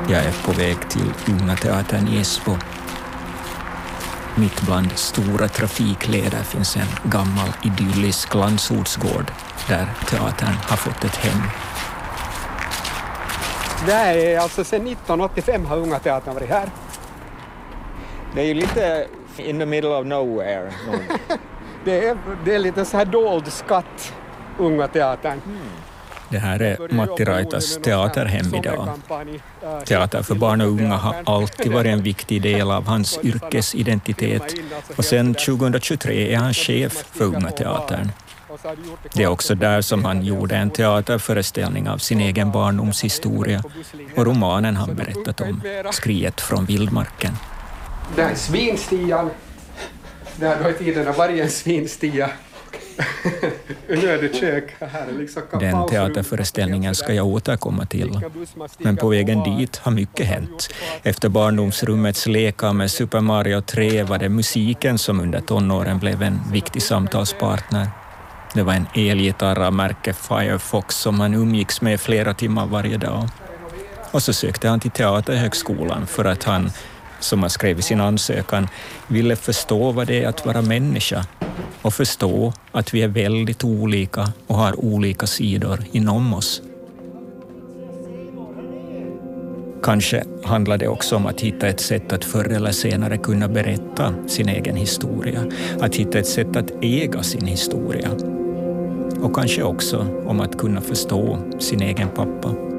Jag är på väg till Unga teatern i Esbo. Mitt bland stora trafikleder finns en gammal idyllisk landsortsgård där teatern har fått ett hem. Det här är alltså sedan 1985 har Unga teatern varit här. Det är ju lite in the middle of nowhere. Det är lite så här dold skatt, Unga teatern. Det här är Matti Raitas teaterhem idag. Teater för barn och unga har alltid varit en viktig del av hans yrkesidentitet och sedan 2023 är han chef för Unga teatern. Det är också där som han gjorde en teaterföreställning av sin egen barndomshistoria och romanen han berättat om, Skriet från vildmarken. Det här är svinstian. Det här då i tiden har varit en svinstia. Nu är det kök. Här är liksom den teaterföreställningen ska jag återkomma till. Men på vägen dit har mycket hänt. Efter barndomsrummets lekar med Super Mario 3 var det musiken som under tonåren blev en viktig samtalspartner. Det var en elgitarr av märke Firefox som han umgicks med flera timmar varje dag. Och så sökte han till Teaterhögskolan för att han, som han skrev i sin ansökan, ville förstå vad det är att vara människa och förstå att vi är väldigt olika och har olika sidor inom oss. Kanske handlar det också om att hitta ett sätt att förr eller senare kunna berätta sin egen historia, att hitta ett sätt att äga sin historia. Och kanske också om att kunna förstå sin egen pappa.